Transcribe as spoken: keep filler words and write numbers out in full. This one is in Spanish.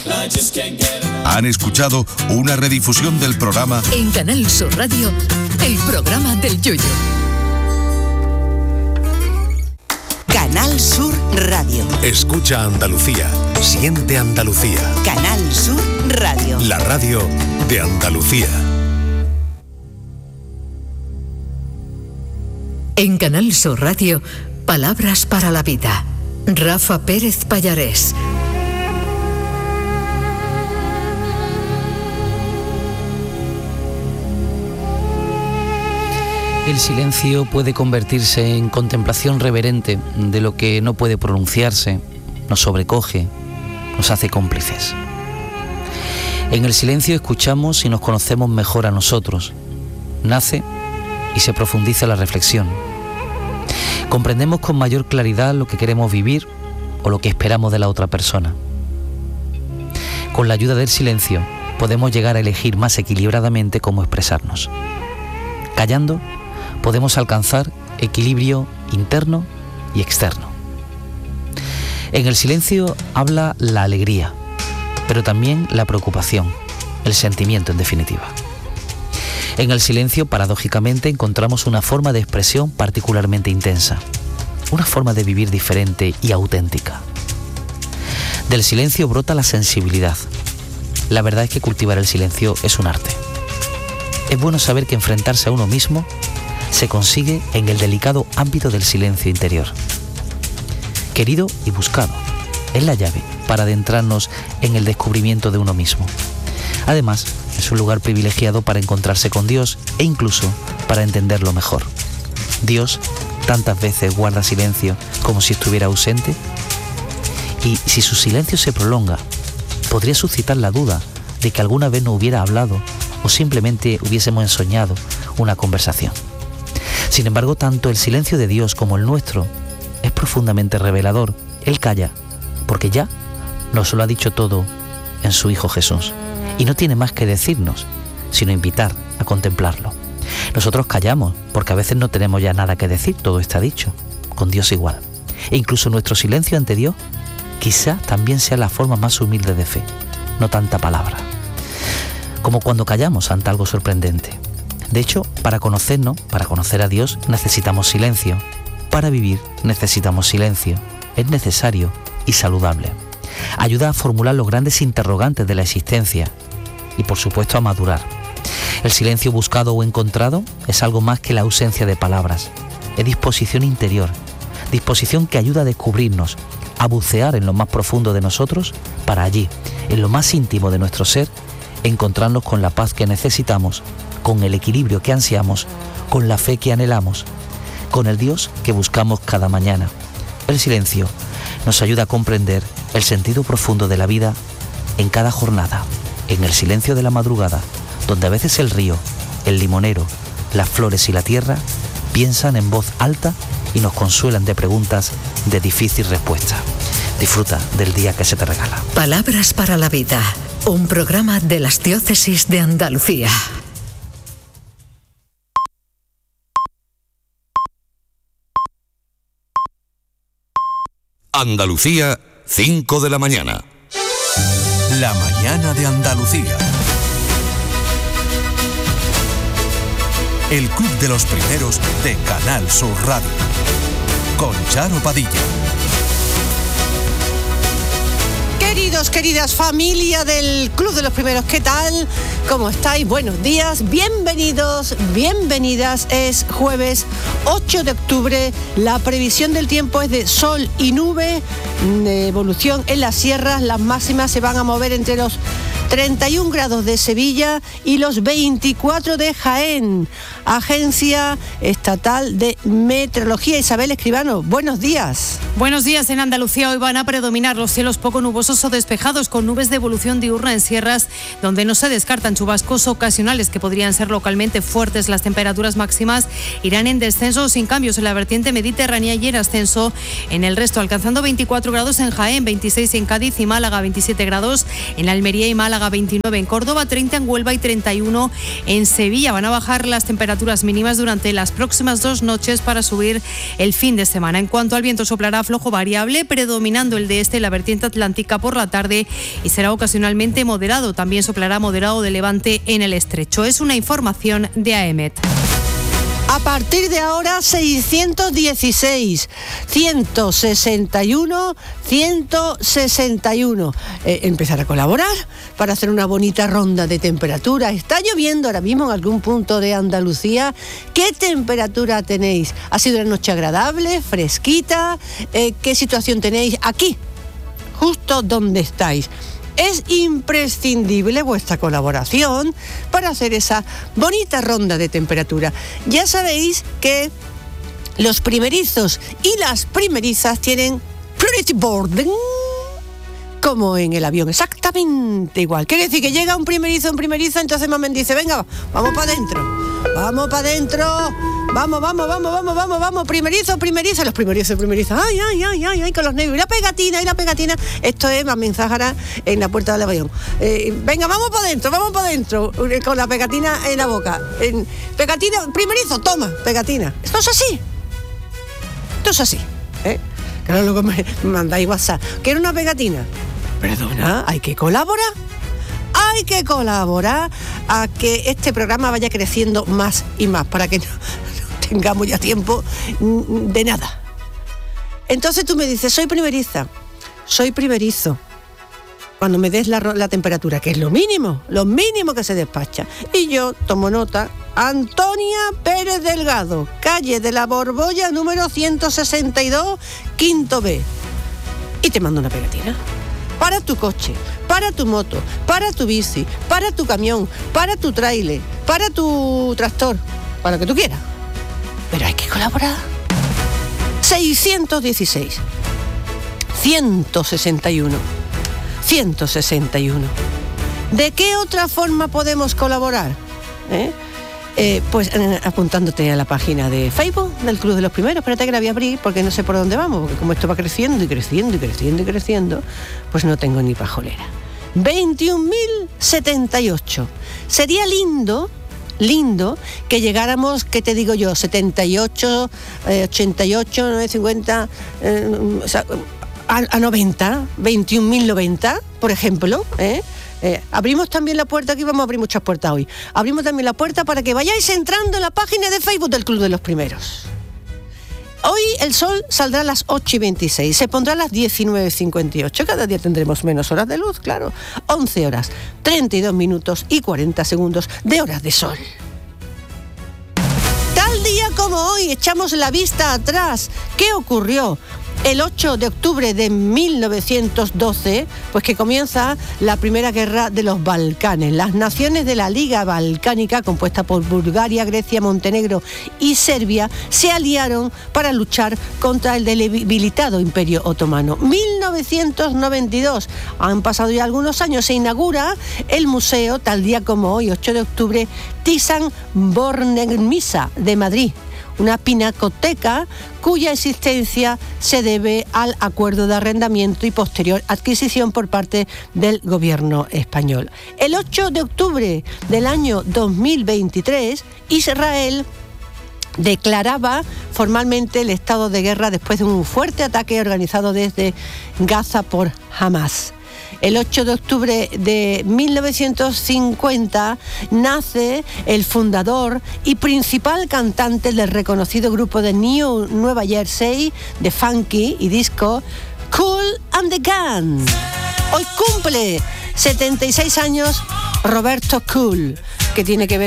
Han escuchado una redifusión del programa en Canal Sur Radio, el programa del Yoyo. Canal Sur Radio. Escucha Andalucía, siente Andalucía. Canal Sur Radio. La radio de Andalucía. En Canal Sur Radio, Palabras para la Vida. Rafa Pérez Pallarés. El silencio puede convertirse en contemplación reverente de lo que no puede pronunciarse, nos sobrecoge, nos hace cómplices. En el silencio escuchamos y nos conocemos mejor a nosotros. Nace y se profundiza la reflexión. Comprendemos con mayor claridad lo que queremos vivir o lo que esperamos de la otra persona. Con la ayuda del silencio podemos llegar a elegir más equilibradamente cómo expresarnos. Callando, podemos alcanzar equilibrio interno y externo. En el silencio habla la alegría, pero también la preocupación, el sentimiento en definitiva. En el silencio, paradójicamente, encontramos una forma de expresión particularmente intensa, una forma de vivir diferente y auténtica. Del silencio brota la sensibilidad. La verdad es que cultivar el silencio es un arte. Es bueno saber que enfrentarse a uno mismo se consigue en el delicado ámbito del silencio interior. Querido y buscado, es la llave para adentrarnos en el descubrimiento de uno mismo. Además, es un lugar privilegiado para encontrarse con Dios e incluso para entenderlo mejor. Dios tantas veces guarda silencio como si estuviera ausente, y si su silencio se prolonga, podría suscitar la duda de que alguna vez no hubiera hablado o simplemente hubiésemos ensoñado una conversación. Sin embargo, tanto el silencio de Dios como el nuestro es profundamente revelador. Él calla, porque ya nos lo ha dicho todo en su Hijo Jesús, y no tiene más que decirnos, sino invitar a contemplarlo. Nosotros callamos, porque a veces no tenemos ya nada que decir, todo está dicho, con Dios igual. E incluso nuestro silencio ante Dios quizá también sea la forma más humilde de fe, no tanta palabra. Como cuando callamos ante algo sorprendente. De hecho, para conocernos, para conocer a Dios, necesitamos silencio. Para vivir necesitamos silencio. Es necesario y saludable. Ayuda a formular los grandes interrogantes de la existencia y, por supuesto, a madurar. El silencio buscado o encontrado es algo más que la ausencia de palabras. Es disposición interior, disposición que ayuda a descubrirnos, a bucear en lo más profundo de nosotros, para allí, en lo más íntimo de nuestro ser, encontrarnos con la paz que necesitamos, con el equilibrio que ansiamos, con la fe que anhelamos, con el Dios que buscamos cada mañana. El silencio nos ayuda a comprender el sentido profundo de la vida en cada jornada, en el silencio de la madrugada, donde a veces el río, el limonero, las flores y la tierra piensan en voz alta y nos consuelan de preguntas de difícil respuesta. Disfruta del día que se te regala. Palabras para la Vida, un programa de las diócesis de Andalucía. Andalucía, cinco de la mañana. La mañana de Andalucía. El Club de los Primeros de Canal Sur Radio. Con Charo Padilla. Queridos, queridas, familia del Club de los Primeros, ¿qué tal? ¿Cómo estáis? Buenos días, bienvenidos, bienvenidas. Es jueves ocho de octubre, la previsión del tiempo es de sol y nube, de evolución en las sierras, las máximas se van a mover entre los treinta y un grados de Sevilla y los veinticuatro de Jaén. Agencia Estatal de Meteorología. Isabel Escribano, buenos días. Buenos días. En Andalucía hoy van a predominar los cielos poco nubosos o despejados, con nubes de evolución diurna en sierras, donde no se descartan chubascos ocasionales que podrían ser localmente fuertes. Las temperaturas máximas irán en descenso, sin cambios en la vertiente mediterránea y en ascenso en el resto, alcanzando veinticuatro grados en Jaén, veintiséis en Cádiz y Málaga, veintisiete grados en Almería y Málaga, Málaga veintinueve en Córdoba, treinta en Huelva y treinta y uno en Sevilla. Van a bajar las temperaturas mínimas durante las próximas dos noches para subir el fin de semana. En cuanto al viento, soplará flojo variable, predominando el de este y la vertiente atlántica por la tarde y será ocasionalmente moderado. También soplará moderado de levante en el estrecho. Es una información de AEMET. A partir de ahora, seiscientos dieciséis, ciento sesenta y uno, ciento sesenta y uno. Eh, empezar a colaborar para hacer una bonita ronda de temperatura. Está lloviendo ahora mismo en algún punto de Andalucía. ¿Qué temperatura tenéis? ¿Ha sido una noche agradable, fresquita? Eh, ¿Qué situación tenéis aquí, justo donde estáis? Es imprescindible vuestra colaboración para hacer esa bonita ronda de temperatura. Ya sabéis que los primerizos y las primerizas tienen priority boarding, como en el avión, exactamente igual. Quiere decir que llega un primerizo, un primeriza, entonces Mamen dice, venga, vamos para adentro, vamos para adentro, vamos, vamos, vamos, vamos, vamos, vamos, primerizo, primeriza, los primerizos, primerizas, ay, ay, ay, ay, ay, con los nervios, y la pegatina, y la pegatina, esto es Mamen Zahara en la puerta del avión. Eh, venga, vamos para adentro, vamos para adentro, con la pegatina en la boca. En, pegatina, primerizo, toma, pegatina. Esto es así, esto es así, ¿eh? Claro, luego me mandáis WhatsApp. ¿Quiero una pegatina? Perdona, hay que colaborar. Hay que colaborar a que este programa vaya creciendo más y más, para que no, no tengamos ya tiempo de nada. Entonces tú me dices, soy primeriza, soy primerizo. Cuando me des la, la temperatura, que es lo mínimo, lo mínimo que se despacha. Y yo tomo nota. Antonia Pérez Delgado, calle de la Borbolla, número ciento sesenta y dos, quinto B. Y te mando una pegatina. Para tu coche, para tu moto, para tu bici, para tu camión, para tu tráiler, para tu tractor, para lo que tú quieras. Pero hay que colaborar. seiscientos dieciséis, ciento sesenta y uno, ciento sesenta y uno. ¿De qué otra forma podemos colaborar? ¿Eh? Eh, pues eh, apuntándote a la página de Facebook del Club de los Primeros. Espérate que la voy a abrir porque no sé por dónde vamos, porque como esto va creciendo y creciendo y creciendo y creciendo, pues no tengo ni pajolera. veintiún mil setenta y ocho. Sería lindo, lindo que llegáramos, ¿qué te digo yo? setenta y ocho, eh, ochenta y ocho, novecientos cincuenta, eh, o sea, a, a noventa, veintiún mil noventa, por ejemplo, ¿eh? Eh, abrimos también la puerta, aquí vamos a abrir muchas puertas hoy. Abrimos también la puerta para que vayáis entrando en la página de Facebook del Club de los Primeros. Hoy el sol saldrá a las ocho y veintiséis, se pondrá a las diecinueve y cincuenta y ocho. Cada día tendremos menos horas de luz, claro. once horas, treinta y dos minutos y cuarenta segundos de horas de sol. Tal día como hoy, echamos la vista atrás. ¿Qué ocurrió? El ocho de octubre de mil novecientos doce, pues que comienza la primera guerra de los Balcanes. Las naciones de la Liga Balcánica, compuesta por Bulgaria, Grecia, Montenegro y Serbia, se aliaron para luchar contra el debilitado Imperio Otomano. mil novecientos noventa y dos, han pasado ya algunos años, se inaugura el museo, tal día como hoy, ocho de octubre, Thyssen-Bornemisza de Madrid. Una pinacoteca cuya existencia se debe al acuerdo de arrendamiento y posterior adquisición por parte del gobierno español. El ocho de octubre del año dos mil veintitrés, Israel declaraba formalmente el estado de guerra después de un fuerte ataque organizado desde Gaza por Hamas. El ocho de octubre de mil novecientos cincuenta nace el fundador y principal cantante del reconocido grupo de New Nueva Jersey de funky y disco, Kool and the Gang. Hoy cumple setenta y seis años Roberto Kool, que tiene que ver